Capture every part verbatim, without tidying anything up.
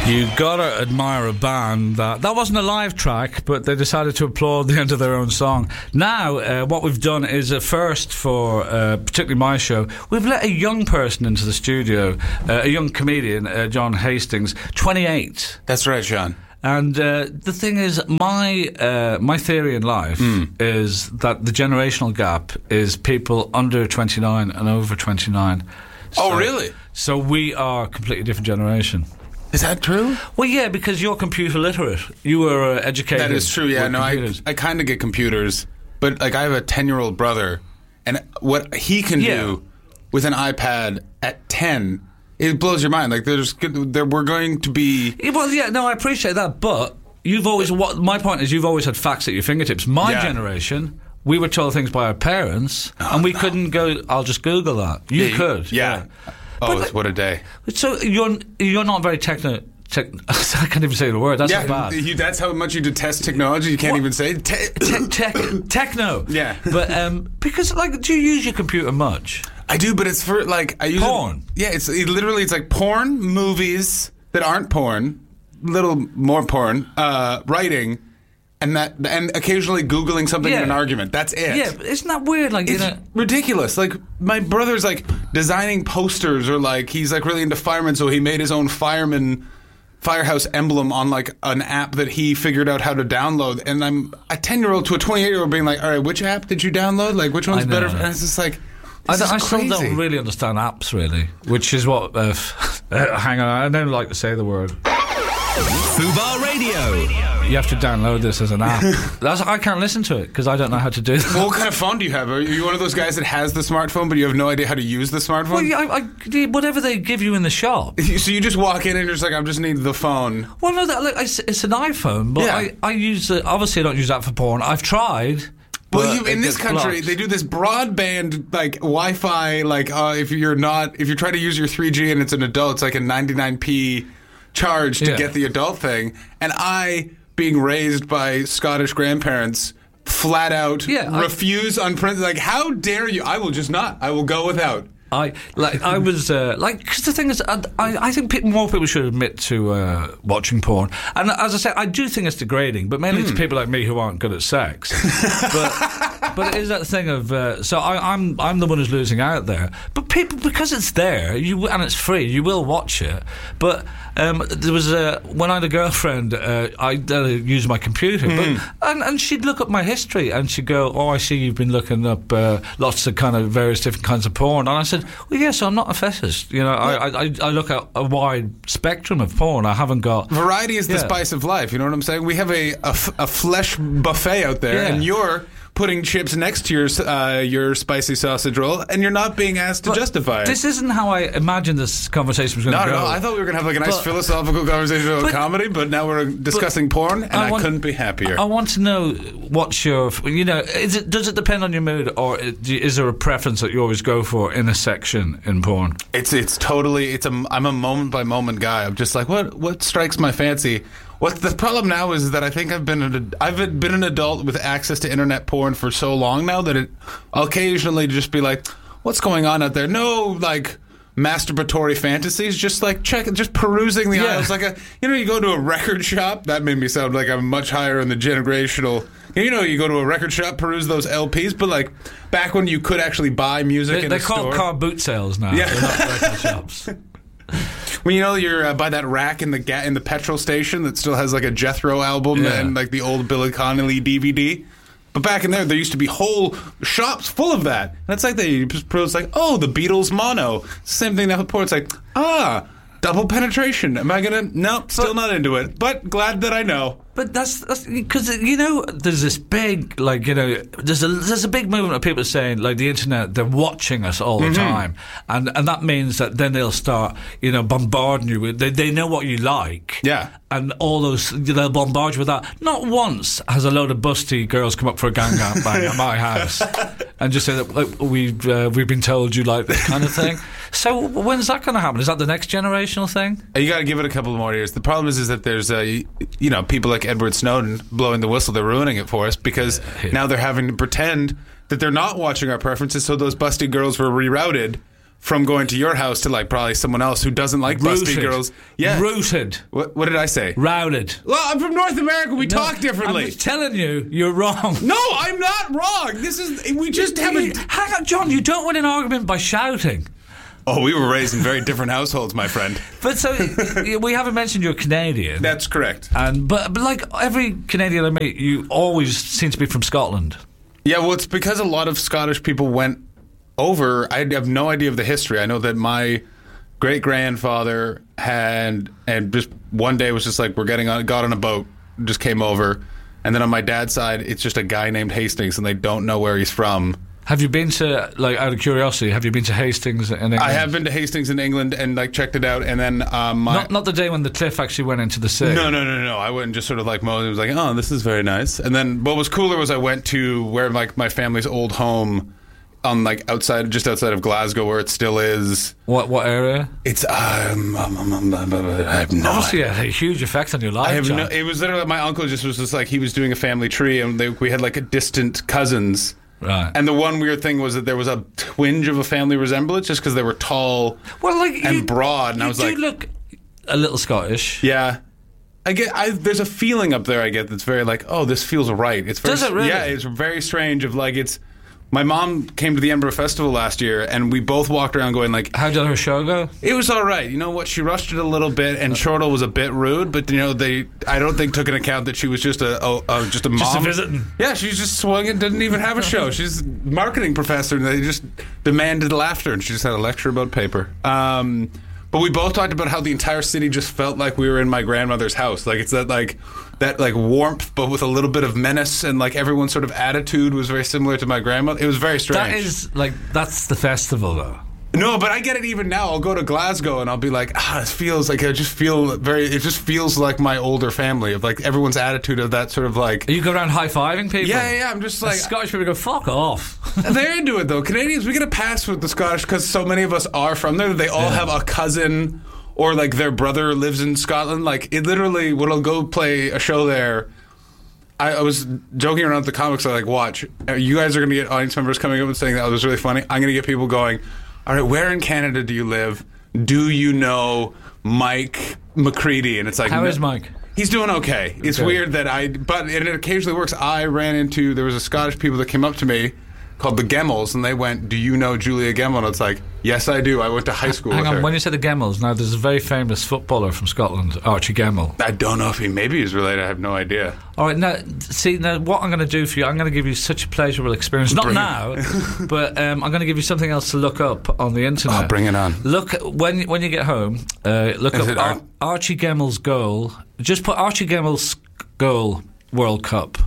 You gotta admire a band that that wasn't a live track, but they decided to applaud the end of their own song. Now, uh, what we've done is a first for uh, particularly my show. We've let a young person into the studio, uh, a young comedian, uh, John Hastings, twenty-eight. That's right, John. And uh, the thing is, my uh, my theory in life mm. is that the generational gap is people under twenty-nine and over twenty-nine. So, oh, really? So we are a completely different generation. Is that true? Well, yeah, because you're computer literate. You were uh, educated. That is true, yeah. No, computers. I I kind of get computers, but like I have a ten-year-old brother, and what he can yeah. do with an iPad at ten, it blows your mind. Like there's, there we're going to be. Yeah, well, yeah, no, I appreciate that, but you've always. What my point is, you've always had facts at your fingertips. My yeah. generation, we were told things by our parents, oh, and we no. couldn't go. I'll just Google that. You yeah, could, yeah. yeah. Oh, but, what a day! So you're you're not very techno. Tech, I can't even say the word. That's yeah, not bad. You, that's how much you detest technology. You can't what? even say te- te- te- techno. Yeah, but um, because like, do you use your computer much? I do, but it's for like I use porn. It, yeah, it's it literally it's like porn, movies that aren't porn, little more porn, uh, writing. And that, and occasionally Googling something yeah. in an argument. That's it. Yeah, isn't that weird? Like, it's you know, ridiculous. Like, my brother's like designing posters, or like he's like really into firemen, so he made his own fireman firehouse emblem on like an app that he figured out how to download. And I'm a ten-year-old to a twenty-eight-year-old being like, all right, which app did you download? Like, which one's better? And it's just like, I, I still don't really understand apps, really, which is what. Uh, uh, hang on, I don't like to say the word. Fubar Radio. You have to download this as an app. That's, I can't listen to it because I don't know how to do that. Well, what kind of phone do you have? Are you one of those guys that has the smartphone but you have no idea how to use the smartphone? Well, yeah, I, I, whatever they give you in the shop. So you just walk in and you're just like, I just need the phone. Well, no, that, look, it's, it's an iPhone, but yeah. I, I use it. Obviously, I don't use that for porn. I've tried. Well, you, in this country, blocked. They do this broadband like Wi-Fi. Like, uh, if you're not, if you're trying to use your three G and it's an adult, it's like a ninety-nine p charge to yeah. get the adult thing. And I, being raised by Scottish grandparents, flat out yeah, refuse on print. Like, how dare you? I will just not. I will go without. I like. I was uh, like, because the thing is, I, I think people, more people should admit to uh, watching porn. And as I say, I do think it's degrading, but mainly mm. to people like me who aren't good at sex. but but it is that thing of uh, so I, I'm I'm the one who's losing out there. But people, because it's there, you and it's free, you will watch it. But um, there was a when I had a girlfriend, uh, I uh, used my computer, mm. but, and and she'd look up my history and she'd go, "Oh, I see you've been looking up uh, lots of kind of various different kinds of porn," and I said, well, yes, I'm not a fetishist. You know, I, I I look at a wide spectrum of porn. I haven't got... Variety is the yeah. spice of life, you know what I'm saying? We have a, a, f- a flesh buffet out there, yeah. and you're putting chips next to your uh, your spicy sausage roll, and you're not being asked to but justify it. This isn't how I imagined this conversation was going to no, go. No, no, I thought we were going to have like a nice but, philosophical conversation about but, comedy, but now we're discussing porn, and I, want, I couldn't be happier. I want to know what's your... You know, is it, does it depend on your mood, or is there a preference that you always go for in a section in porn? It's it's totally... It's a, I'm a moment-by-moment guy. I'm just like, what what strikes my fancy? What the problem now is that I think I've been an, I've been an adult with access to internet porn for so long now that it, I'll occasionally just be like, what's going on out there? No, like, masturbatory fantasies, just like check, just perusing the yeah. aisles. Like a, you know, you go to a record shop. That made me sound like I'm much higher in the generational. You know, you go to a record shop, peruse those L Ps, but like back when you could actually buy music they, in they're a store. called car boot sales now. Yeah. They're not record shops. When you know you're uh, by that rack in the ga- in the petrol station that still has like a Jethro album yeah. and like the old Billy Connolly D V D. But back in there, there used to be whole shops full of that. And it's like they just it's like, oh, the Beatles mono. Same thing now with porn. It's like, ah, double penetration. Am I gonna? Nope, still but, not into it. But glad that I know. But that's because, you know, there's this big, like, you know, there's a there's a big movement of people saying, like, the internet, they're watching us all the mm-hmm. time. And and that means that then they'll start, you know, bombarding you with, they, they know what you like. Yeah. And all those, they'll bombard you with that. Not once has a load of busty girls come up for a gang bang at my house and just say that, like, we've, uh, we've been told you like this kind of thing. So when's that going to happen? Is that the next generational thing? You got to give it a couple more years. The problem is, is that there's, uh, you know, people like Edward Snowden blowing the whistle. They're ruining it for us because yeah. now they're having to pretend that they're not watching our preferences, so those busty girls were rerouted from going to your house to like probably someone else who doesn't like busty Rooted. girls. Yeah. Rooted. What, what did I say? Routed. Well, I'm from North America. We No, talk differently. I'm just telling you, you're wrong. No, I'm not wrong. This is we just have a. Hang on, John. You don't win an argument by shouting. Oh, we were raised in very different households, my friend. But so we haven't mentioned you're Canadian. That's correct. And but, but like every Canadian I meet, you always seem to be from Scotland. Yeah, well, it's because a lot of Scottish people went over. I have no idea of the history. I know that my great grandfather had, and just one day was just like, we're getting on, got on a boat, just came over. And then on my dad's side, it's just a guy named Hastings, and they don't know where he's from. Have you been to, like, out of curiosity, have you been to Hastings in England? I have been to Hastings in England and like checked it out, and then um, my Not, not the day when the cliff actually went into the sea. no, no, no, no. I went just sort of like Moses was like, oh, this is very nice. And then what was cooler was I went to where like my family's old home, on like outside, just outside of Glasgow, where it still is. What what area? It's um, um, um, um, um, I have no. Obviously, it had a huge effect on your life. I have John. no. It was literally my uncle just was just like he was doing a family tree, and they, we had like a distant cousins. Right. And the one weird thing was that there was a twinge of a family resemblance just because they were tall well, like, and you, broad, and you I was do like, look a little Scottish. yeah. I get. I, there's a feeling up there I get that's very like, oh, this feels right. It's very, Does it really? Yeah, it's very strange. Of like, it's. My mom came to the Edinburgh Festival last year, and we both walked around going like, How did her show go? it was all right. You know what? She rushed it a little bit, and Chortle was a bit rude. But you know, they I don't think took into account that she was just a, a, a just a mom. Just a visiting. Yeah, she just swung and didn't even have a show. She's a marketing professor, and they just demanded laughter, and she just had a lecture about paper. Um, but we both talked about how the entire city just felt like we were in my grandmother's house. Like it's that like that like warmth, but with a little bit of menace, and like everyone's sort of attitude was very similar to my grandmother. It was very strange. That is, like, that's the festival, though. No, but I get it even now. I'll go to Glasgow and I'll be like, ah, it feels like I just feel very. It just feels like my older family of like everyone's attitude of that sort of like. You go around high fiving people. Yeah, yeah, yeah. I'm just The like Scottish people go, fuck off. they're into it though. Canadians, we get a pass with the Scottish because so many of us are from there. They all Yeah. have a cousin or like their brother lives in Scotland. Like it literally, when I'll go play a show there. I, I was joking around with the comics. I like, watch. You guys are going to get audience members coming up and saying that was really funny. I'm going to get people going. All right, where in Canada do you live? Do you know Mike McCready? And it's like, How no- is Mike? He's doing okay. It's Okay. weird that I, but and it occasionally works. I ran into, there was a Scottish people that came up to me called the Gemmels, and they went, do you know Julia Gemmell? And it's like, yes, I do. I went to high school Hang with on, her. when you said the Gemmels, now there's a very famous footballer from Scotland, Archie Gemmell. I don't know if he, maybe he's related. I have no idea. All right, now, see, now what I'm going to do for you, I'm going to give you such a pleasurable experience. Not Bring it. now, but um, I'm going to give you something else to look up on the internet. Oh, bring it on. Look, when when you get home, uh, look Is up it Ar- Ar- Archie Gemmell's goal. Just put Archie Gemmell's goal World Cup,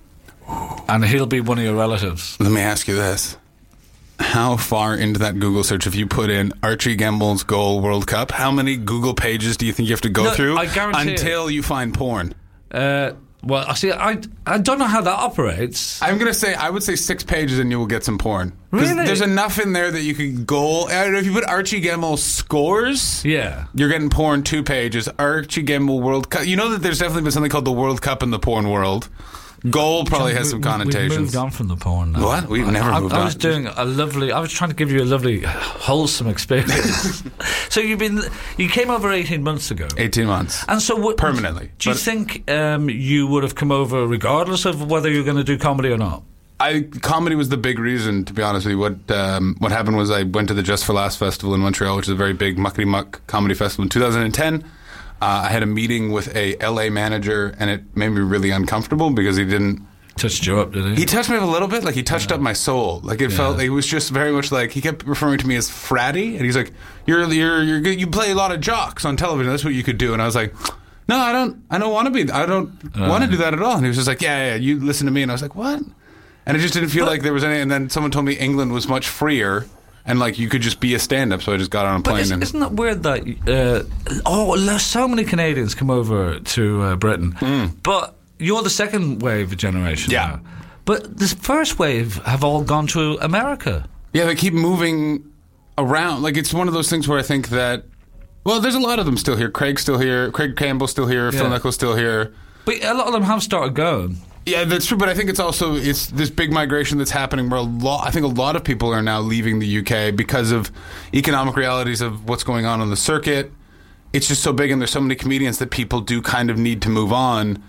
and he'll be one of your relatives. Let me ask you this. How far into that Google search, if you put in Archie Gemmell's goal World Cup, how many Google pages do you think you have to go No, through I guarantee until you find porn? Uh, well, I see. I I don't know how that operates. I'm going to say, I would say six pages and you will get some porn. 'Cause Really? there's enough in there that you could goal. I don't know, if you put Archie Gemmell scores, Yeah. you're getting porn two pages. Archie Gemmell World Cup. You know that there's definitely been something called the World Cup in the porn world. Goal probably John, has we- some we- connotations. We've moved on from the porn now. What? We've never I, moved I on. was doing a lovely. I was trying to give you a lovely, wholesome experience. So you've been. You came over eighteen months ago. eighteen months. And so, what, Permanently. Do you But- think um, you would have come over regardless of whether you're going to do comedy or not? I comedy was the big reason, to be honest with you. What um, what happened was I went to the Just for Laughs festival in Montreal, which is a very big muckety muck comedy festival in two thousand ten. Uh, I had a meeting with a L A manager, and it made me really uncomfortable because he didn't. Touched you up, did he? He touched me up a little bit, like he touched up my soul. Like it felt, it was just very much like he kept referring to me as fratty, and he's like, "You're you're you're good. You play a lot of jocks on television. That's what you could do." And I was like, "No, I don't. I don't want to be. I don't want to do that at all." And he was just like, "Yeah, yeah, you listen to me." And I was like, "What?" And it just didn't feel But- like there was any. And then someone told me England was much freer, and like you could just be a stand-up. So I just got on a But plane. is, and isn't it weird that uh, oh, so many Canadians come over to uh, Britain, but you're the second wave generation. Yeah. now. But this first wave have all gone to America. Yeah, they keep moving around. Like it's one of those things where I think that. Well, there's a lot of them still here. Craig's still here. Craig Campbell's still here. Phil Yeah. Nichols still here. But a lot of them have started going. Yeah, that's true, but I think it's also it's this big migration that's happening where a lot. I think a lot of people are now leaving the U K because of economic realities of what's going on on the circuit. It's just so big, and there's so many comedians that people do kind of need to move on,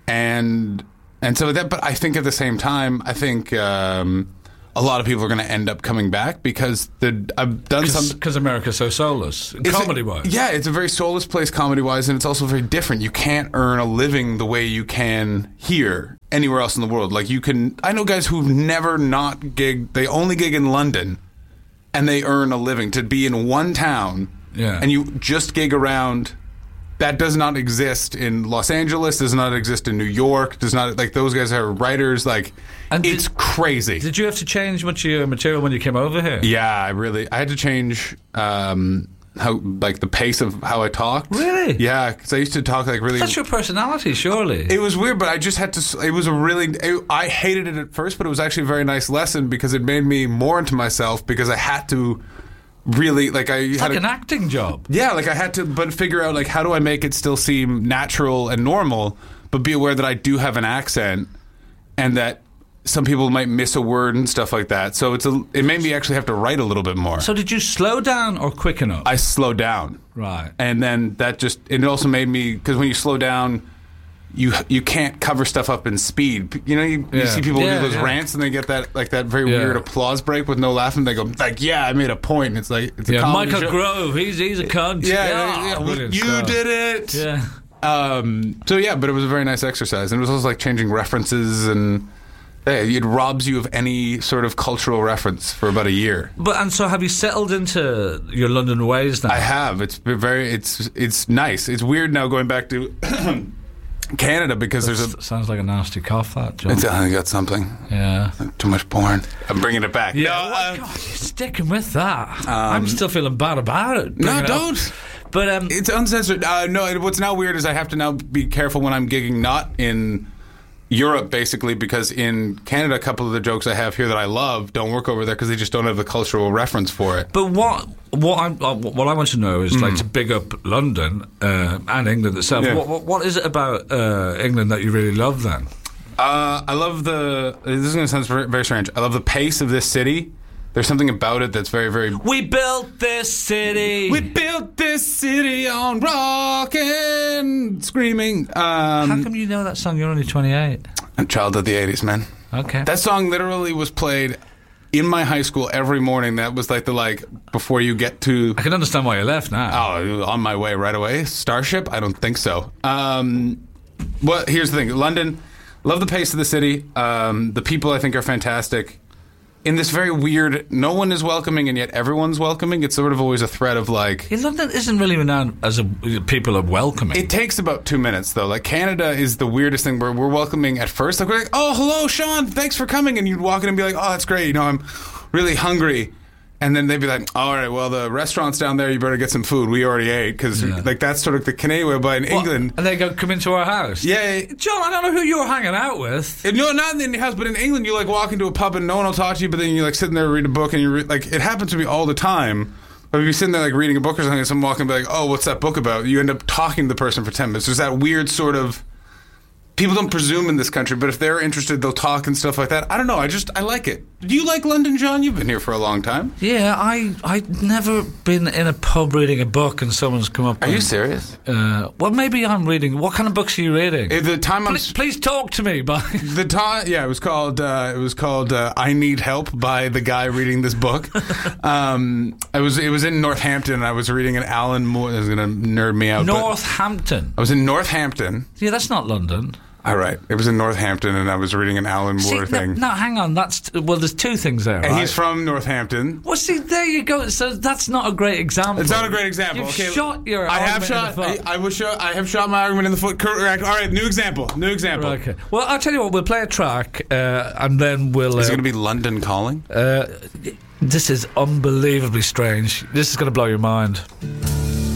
and and so that. But I think at the same time, I think um, a lot of people are going to end up coming back because the I've done some because America's so soulless, comedy wise. Yeah, it's a very soulless place comedy wise, and it's also very different. You can't earn a living the way you can here anywhere else in the world. Like you can, I know guys who've never not gigged. They only gig in London, and they earn a living to be in one town. Yeah. And you just gig around. That does not exist in Los Angeles. Does not exist in New York. Does not like those guys are writers. Like And it's did- crazy. Did you have to change much of your material when you came over here? Yeah, I really. I had to change um, how like the pace of how I talked. Really? Yeah, because I used to talk like really. That's your personality, surely. It was weird, but I just had to. It was a really. It, I hated it at first, but it was actually a very nice lesson because it made me more into myself because I had to really like I it's had like a, an acting job. yeah, like I had to, but figure out like how do I make it still seem natural and normal, but be aware that I do have an accent and that some people might miss a word and stuff like that. So it's a. It made me actually have to write a little bit more. So did you slow down or quicken up? I slowed down. Right. And then that just it also made me because when you slow down, you you can't cover stuff up in speed. You know, you, you Yeah. see people Yeah, do those yeah. rants and they get that like that very Yeah. weird applause break with no laughing. They go like, "Yeah, I made a point." And it's like it's a Yeah, comedy Michael show. Grove, he's he's a cunt. Yeah, yeah, yeah, yeah. brilliant you stuff. did it. Yeah. Um, so yeah, but it was a very nice exercise, and it was also like changing references and. Hey, it robs you of any sort of cultural reference for about a year. But and so have you settled into your London ways now? I have. It's been very. It's it's nice. It's weird now going back to Canada because there's a. Sounds like a nasty cough, that, John. It's, I got something. Yeah. Too much porn. I'm bringing it back. Yeah. No, Oh, uh, God, you're sticking with that. I'm still feeling bad about it. no, bringing it up. don't. But um, It's uncensored. Uh, no, it- what's now weird is I have to now be careful when I'm gigging not in Europe, basically, because in Canada, a couple of the jokes I have here that I love don't work over there because they just don't have the cultural reference for it. But what what I uh, what I want to know is like to big up London uh, and England itself. Yeah. What, what what is it about uh, England that you really love then? Uh, I love the. This is going to sound very, very strange. I love the pace of this city. There's something about it that's very, very. We built this city. We built this city on rock and screaming. How Um, come you know that song? You're only twenty-eight. I'm a child of the eighties, man. Okay. That song literally was played in my high school every morning. That was like the like before you get to. I can understand why you left now. Oh, on my way right away. Starship? I don't think so. Um, well, here's the thing. London, love the pace of the city. Um, the people I think are fantastic. In this very weird, no one is welcoming and yet everyone's welcoming. It's sort of always a thread of like. Yeah, London isn't really renowned as a people are welcoming. It takes about two minutes though. Like Canada is the weirdest thing where we're welcoming at first. Like we're like, oh, hello, Sean, thanks for coming, and you'd walk in and be like, oh, that's great. You know, I'm really hungry. And then they'd be like, all right, well, the restaurant's down there. You better get some food. We already ate. Because, Yeah. like, that's sort of the Canadian way. But in What? England... And they go, come into our house. Yeah. John, I don't know who you were hanging out with. it- No, not in the house, but in England, you, like, walk into a pub and no one will talk to you, but then you're, like, sitting there reading a book and you re- like, it happens to me all the time. But if you're sitting there, like, reading a book or something and someone walking and be like, oh, what's that book about? You end up talking to the person for ten minutes. There's that weird sort of... People don't presume in this country, but if they're interested, they'll talk and stuff like that. I don't know. I just, I like it. Do you like London, John? You've been here for a long time. Yeah, I I'd never been in a pub reading a book and someone's come up. Are you and, serious? Uh, well, maybe I'm reading. What kind of books are you reading? At the time I'm... please, please talk to me. By The time, yeah, it was called. Uh, it was called uh, "I Need Help" by the guy reading this book. um, I was. It was in Northampton. And I was reading an Alan Moore. This is gonna nerd me out. but Northampton. I was in Northampton. Yeah, that's not London. All right, it was in Northampton, and I was reading an Alan See, Moore no, thing. no, hang on. That's well. There's two things there. And right? he's from Northampton. Well, see, there you go. So that's not a great example. It's not a great example. You've okay, shot your. I have argument shot. in the foot. I, I was shot. I have shot my argument in the foot. Correct. All right, new example. New example. Okay. Well, I'll tell you what. We'll play a track, uh, and then we'll. Uh, Is it going to be London Calling? uh, this is unbelievably strange. This is going to blow your mind.